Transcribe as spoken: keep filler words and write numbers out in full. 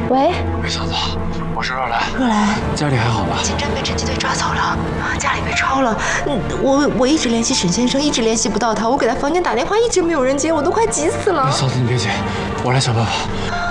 喂， 魏嫂子，我是若兰。 若兰， 家里还好吧？ 警站被侦缉队抓走了，家里被抄了。嗯，我我一直联系沈先生，一直联系不到他。我给他房间打电话，一直没有人接，我都快急死了。 嫂子，你别急，我来想办法。